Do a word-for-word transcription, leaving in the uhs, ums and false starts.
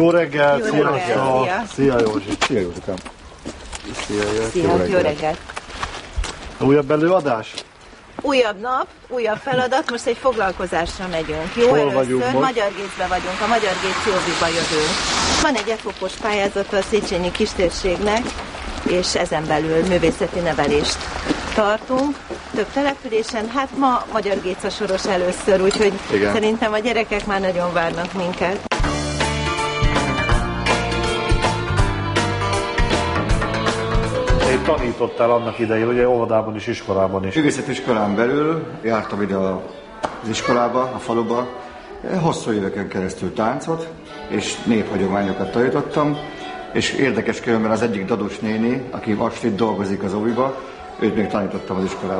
Jó reggel, Jó szia, reggel, szia. Szia Józsi. Szia Józsikám. Szia, Józsi. Szia, jó reggelt. reggelt. Újabb előadás? Újabb nap, újabb feladat, most egy foglalkozásra megyünk. Jó, Hol először vagyunk most? Magyar Gécbe vagyunk, a Magyar Géc Jobbikba jövünk. Van egy e-fokos pályázata a Széchenyi kistérségnek, és ezen belül művészeti nevelést tartunk. Több településen, hát ma Magyar Géc a soros először, úgyhogy igen. Szerintem a gyerekek már nagyon várnak minket. Én tanítottál annak idején, ugye óvodában is, iskolában is. Művészetiskolán belül jártam ide az iskolába, a faluba. Hosszú éveken keresztül táncot és néphagyományokat tanítottam, és érdekes különben az egyik dados néni, aki most itt dolgozik az óviba, őt még tanítottam az iskolában.